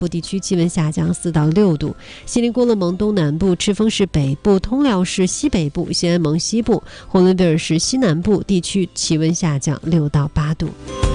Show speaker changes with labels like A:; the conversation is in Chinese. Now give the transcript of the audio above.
A: 部地区气温下降4到6度，锡林郭勒盟东南部、赤峰市北部、通辽市西北部、西安盟西部、呼伦贝尔市西南部地区气温下降6到8度。